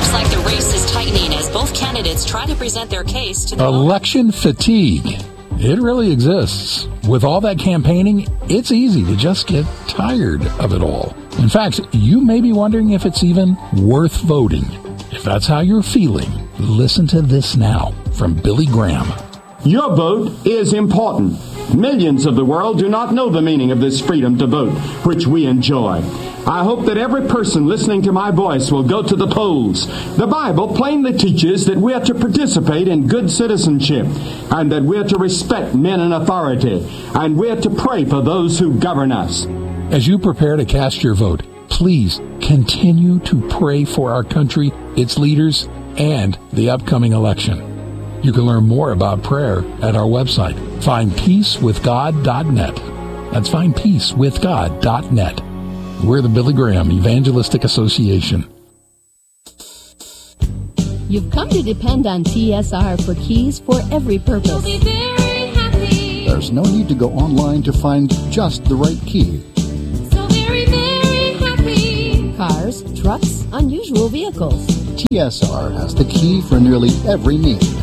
Looks like the race is tightening as both candidates try to present their case to the Election fatigue. It really exists. With all that campaigning, it's easy to just get tired of it all. In fact, you may be wondering if it's even worth voting. If that's how you're feeling, listen to this now from Billy Graham. Your vote is important. Millions of the world do not know the meaning of this freedom to vote, which we enjoy. I hope that every person listening to my voice will go to the polls. The Bible plainly teaches that we are to participate in good citizenship, and that we are to respect men in authority, and we are to pray for those who govern us. As you prepare to cast your vote, please continue to pray for our country, its leaders, and the upcoming election. You can learn more about prayer at our website, findpeacewithgod.net. That's findpeacewithgod.net. We're the Billy Graham Evangelistic Association. You've come to depend on TSR for keys for every purpose. You'll be very happy. There's no need to go online to find just the right key. So very, very happy. Cars, trucks, unusual vehicles. TSR has the key for nearly every need.